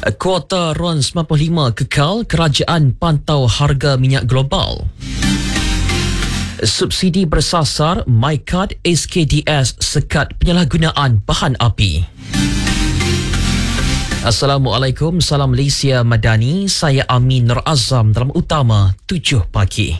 Kuota RON 95 kekal, kerajaan pantau harga minyak global. Subsidi bersasar, MyCard SKDS sekat penyalahgunaan bahan api. Assalamualaikum, salam Malaysia Madani. Saya Amin Nur Azam dalam Utama 7 pagi.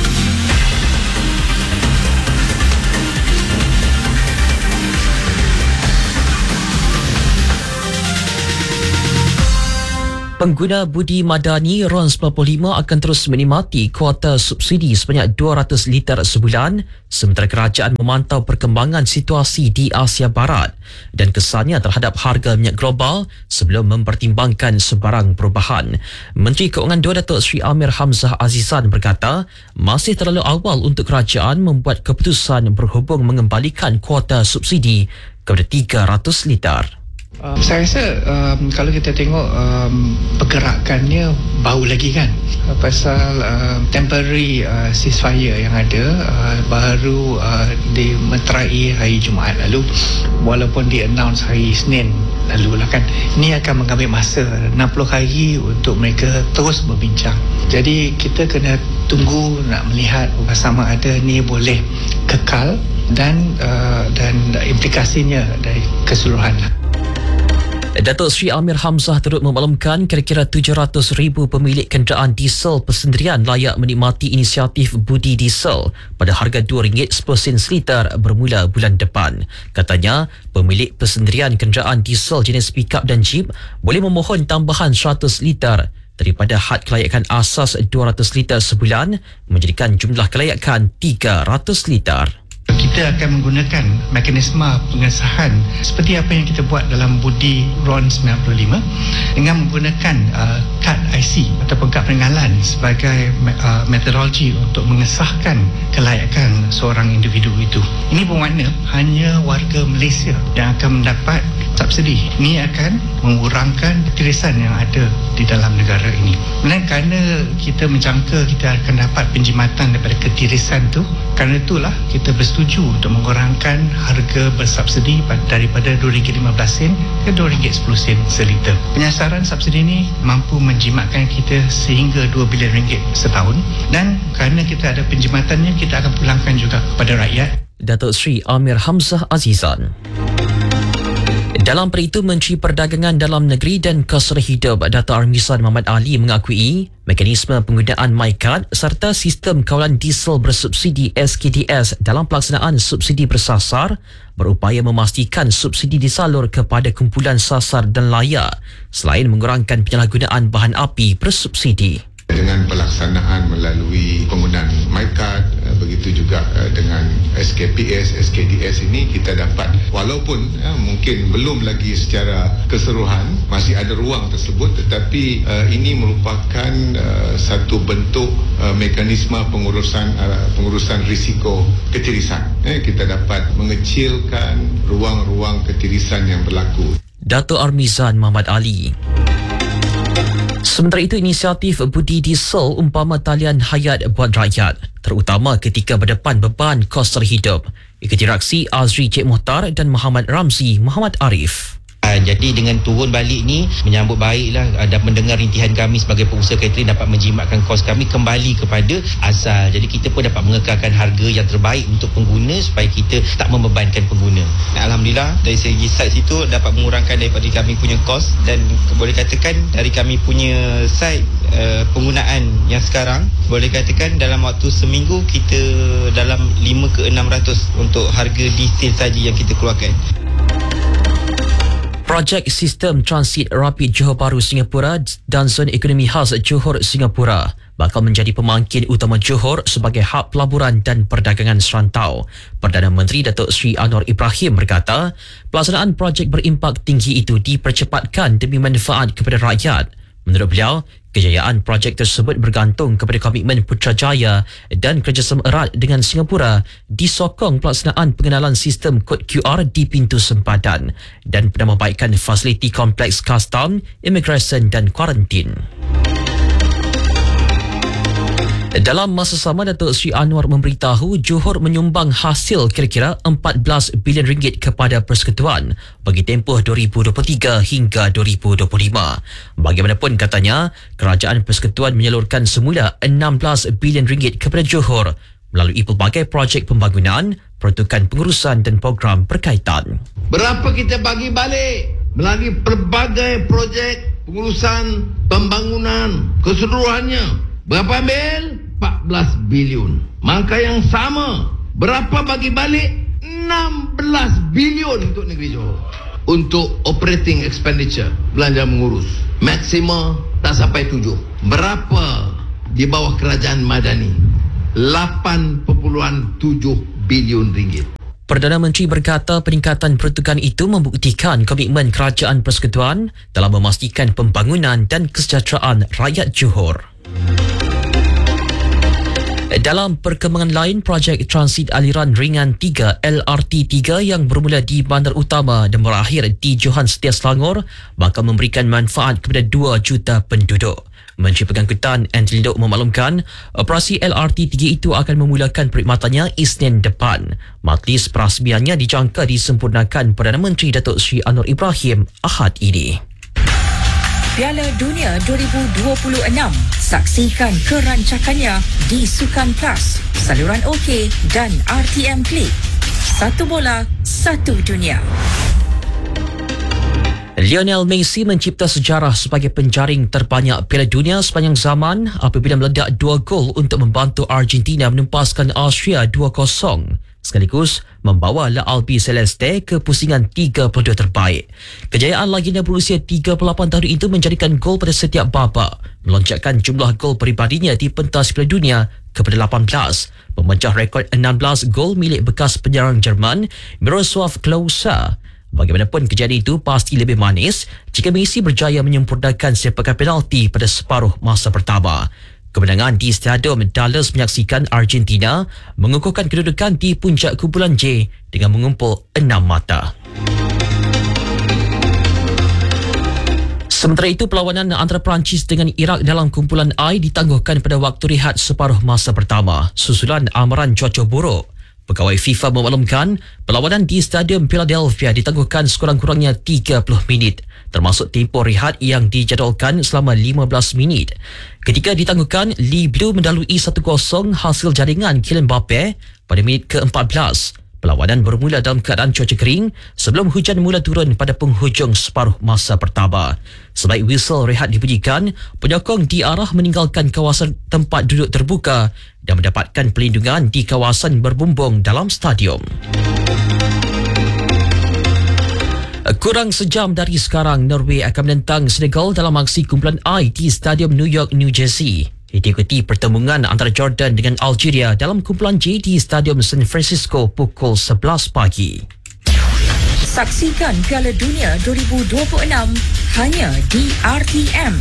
Pengguna budi madani RON 95 akan terus menikmati kuota subsidi sebanyak 200 liter sebulan sementara kerajaan memantau perkembangan situasi di Asia Barat dan kesannya terhadap harga minyak global sebelum mempertimbangkan sebarang perubahan. Menteri Keuangan Datuk Seri Amir Hamzah Azizan berkata, masih terlalu awal untuk kerajaan membuat keputusan berhubung mengembalikan kuota subsidi kepada 300 liter. Saya rasa kalau kita tengok pergerakannya bau lagi kan, pasal temporary ceasefire yang ada baru dimeterai hari Jumaat lalu, walaupun di-announce hari Isnin lalu lah kan. Ini akan mengambil masa 60 hari untuk mereka terus berbincang. Jadi kita kena tunggu nak melihat sama ada ni boleh kekal dan implikasinya dari keseluruhan. Datuk Seri Amir Hamzah turut memaklumkan kira-kira 700,000 pemilik kenderaan diesel persendirian layak menikmati inisiatif budi diesel pada harga RM2.10 seliter bermula bulan depan. Katanya, pemilik persendirian kenderaan diesel jenis pick-up dan jeep boleh memohon tambahan 100 liter daripada had kelayakan asas 200 liter sebulan menjadikan jumlah kelayakan 300 liter. Kita akan menggunakan mekanisme pengesahan seperti apa yang kita buat dalam budi RON 95 dengan menggunakan kad IC ataupun kad pengenalan sebagai metodologi untuk mengesahkan kelayakan seorang individu itu. Ini bermakna hanya warga Malaysia yang akan mendapat subsidi. Ini akan mengurangkan ketirisan yang ada di dalam negara ini. Dan kerana kita menjangka kita akan dapat penjimatan daripada ketirisan itu, kerana itulah kita bersetuju untuk mengurangkan harga bersubsidi daripada RM2.15 ke RM2.10 seliter. Penyasaran subsidi ini mampu menjimatkan kita sehingga RM2 bilion setahun, dan kerana kita ada penjimatannya, kita akan pulangkan juga kepada rakyat. Datuk Seri Amir Hamzah Azizan. Dalam pada itu, Menteri Perdagangan Dalam Negeri dan Kos Hidup Dato' Armizan Muhammad Ali mengakui mekanisme penggunaan MyCard serta sistem kawalan diesel bersubsidi SKDS dalam pelaksanaan subsidi bersasar berupaya memastikan subsidi disalur kepada kumpulan sasar dan layak selain mengurangkan penyalahgunaan bahan api bersubsidi. Dengan pelaksanaan melalui penggunaan MyCard, begitu juga dengan SKPS, SKDS ini kita dapat, walaupun mungkin belum lagi secara keseluruhan masih ada ruang tersebut, tetapi ini merupakan satu bentuk mekanisme pengurusan risiko ketirisan. Kita dapat mengecilkan ruang-ruang ketirisan yang berlaku. Dato' Armizan Muhammad Ali. Sementara itu, inisiatif budi diesel umpama talian hayat buat rakyat, terutama ketika berdepan beban kos terhidup. Ikuti reaksi Azri Cik Mohtar dan Muhammad Ramzi Muhammad Arif. Jadi dengan turun balik ni menyambut baiklah dan mendengar rintihan kami sebagai pengusaha catering dapat menjimatkan kos kami kembali kepada asal. Jadi kita pun dapat mengekalkan harga yang terbaik untuk pengguna supaya kita tak membebankan pengguna. Alhamdulillah, dari segi site situ dapat mengurangkan daripada kami punya kos, dan boleh katakan dari kami punya site penggunaan yang sekarang boleh katakan dalam waktu seminggu kita dalam 5 ke 600 untuk harga diesel saja yang kita keluarkan. Projek Sistem Transit Rapid Johor Bahru Singapura dan Zon Ekonomi Khas Johor Singapura bakal menjadi pemangkin utama Johor sebagai hub pelaburan dan perdagangan serantau. Perdana Menteri Datuk Seri Anwar Ibrahim berkata, pelaksanaan projek berimpak tinggi itu dipercepatkan demi manfaat kepada rakyat. Menurut beliau, kejayaan projek tersebut bergantung kepada komitmen Putrajaya dan kerjasama erat dengan Singapura disokong pelaksanaan pengenalan sistem kod QR di pintu sempadan dan penambahbaikan fasiliti kompleks custom, immigration dan kuarantin. Dalam masa sama, Datuk Seri Anwar memberitahu Johor menyumbang hasil kira-kira 14 bilion ringgit kepada Persekutuan bagi tempoh 2023 hingga 2025. Bagaimanapun katanya, Kerajaan Persekutuan menyalurkan semula 16 bilion ringgit kepada Johor melalui pelbagai projek pembangunan, peruntukan pengurusan dan program berkaitan. Berapa kita bagi balik melalui pelbagai projek pengurusan pembangunan keseluruhannya? Berapa ambil? 14 bilion. Maka yang sama, berapa bagi balik? 16 bilion untuk negeri Johor. Untuk operating expenditure, belanja mengurus. Maksima tak sampai 7. Berapa di bawah kerajaan Madani? 8.7 bilion ringgit. Perdana Menteri berkata peningkatan peruntukan itu membuktikan komitmen Kerajaan Persekutuan dalam memastikan pembangunan dan kesejahteraan rakyat Johor. Dalam perkembangan lain, projek Transit Aliran Ringan 3 LRT 3 yang bermula di Bandar Utama dan berakhir di Johan Setia Selangor bakal memberikan manfaat kepada 2 juta penduduk. Menteri Pengangkutan Anthony Loke memaklumkan operasi LRT 3 itu akan memulakan perkhidmatannya Isnin depan. Majlis perasmiannya dijangka disempurnakan Perdana Menteri Datuk Seri Anwar Ibrahim Ahad ini. Piala Dunia 2026. Saksikan kerancakannya di Sukan Plus, saluran OK dan RTM Klik. Satu bola, satu dunia. Lionel Messi mencipta sejarah sebagai penjaring terbanyak Piala Dunia sepanjang zaman apabila meledak 2 gol untuk membantu Argentina menempaskan Austria 2-0. Sekaligus membawa La Albi Celeste ke pusingan 32 terbaik. Kejayaan legenda berusia 38 tahun itu menjadikan gol pada setiap babak, melonjakkan jumlah gol peribadinya di pentas Piala Dunia kepada 18, memecah rekod 16 gol milik bekas penyerang Jerman Miroslav Klose. Bagaimanapun, kejadian itu pasti lebih manis jika Messi berjaya menyempurnakan sepakan penalti pada separuh masa pertama. Kemenangan di Stadium Dallas menyaksikan Argentina mengukuhkan kedudukan di puncak kumpulan J dengan mengumpul 6 mata. Sementara itu, perlawanan antara Perancis dengan Iraq dalam kumpulan I ditangguhkan pada waktu rehat separuh masa pertama susulan amaran cuaca buruk. Pegawai FIFA memaklumkan perlawanan di Stadium Philadelphia ditangguhkan sekurang-kurangnya 30 minit, termasuk tempoh rehat yang dijadualkan selama 15 minit. Ketika ditangguhkan, Lee Blue mendalui 1-0 hasil jaringan Kylian Mbappe pada minit ke-14. Perlawanan bermula dalam keadaan cuaca kering sebelum hujan mula turun pada penghujung separuh masa pertama. Sebaik whistle rehat dibunyikan, penyokong diarah meninggalkan kawasan tempat duduk terbuka dan mendapatkan perlindungan di kawasan berbumbung dalam stadium. Kurang sejam dari sekarang, Norway akan menentang Senegal dalam aksi kumpulan I di Stadium New York, New Jersey. Diikuti pertembungan antara Jordan dengan Algeria dalam kumpulan J di Stadium San Francisco pukul 11 pagi. Saksikan Piala Dunia 2026 hanya di RTM.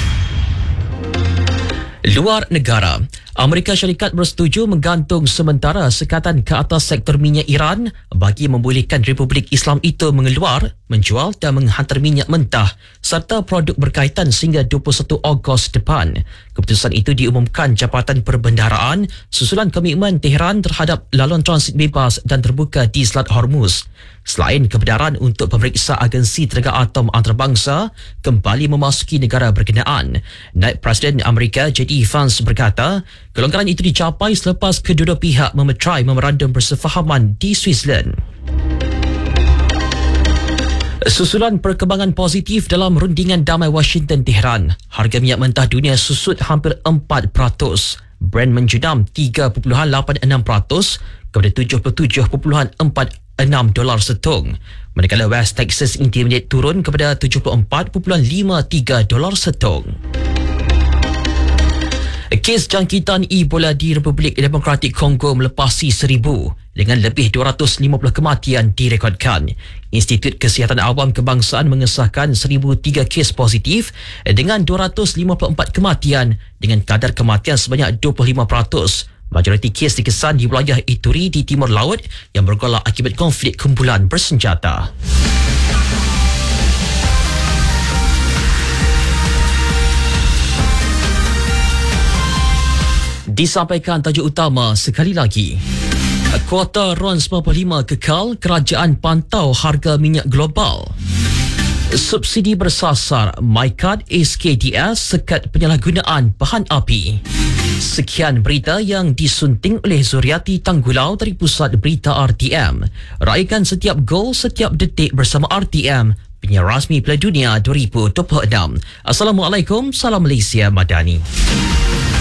Luar negara, Amerika Syarikat bersetuju menggantung sementara sekatan ke atas sektor minyak Iran bagi membolehkan Republik Islam itu mengeluar, menjual dan menghantar minyak mentah serta produk berkaitan sehingga 21 Ogos depan. Keputusan itu diumumkan Jabatan Perbendaharaan susulan komitmen Tehran terhadap laluan transit bebas dan terbuka di Selat Hormuz. Selain kebenaran untuk pemeriksa agensi tenaga atom antarabangsa kembali memasuki negara berkenaan, Naib Presiden Amerika J.D. Vance berkata, kelonggaran itu dicapai selepas kedua-dua pihak memeterai memorandum persefahaman di Switzerland. Susulan perkembangan positif dalam rundingan damai Washington-Tehran, harga minyak mentah dunia susut hampir 4%. Brent menjunam 3.86% kepada $77.46 setung. Manakala West Texas Intermediate turun kepada $74.53 setung. Kes jangkitan Ebola di Republik Demokratik Kongo melepasi 1,000 dengan lebih 250 kematian direkodkan. Institut Kesihatan Awam Kebangsaan mengesahkan 1,003 kes positif dengan 254 kematian dengan kadar kematian sebanyak 25%. Majoriti kes dikesan di wilayah Ituri di Timur Laut yang bergolak akibat konflik kumpulan bersenjata. Disampaikan tajuk utama sekali lagi. Kuota RON 95 kekal, kerajaan pantau harga minyak global. Subsidi bersasar, MyCard SKDS sekat penyalahgunaan bahan api. Sekian berita yang disunting oleh Zuriati Tanggulau dari Pusat Berita RTM. Raikan setiap gol, setiap detik bersama RTM, penyiar rasmi Piala Dunia 2026. Assalamualaikum, salam Malaysia Madani.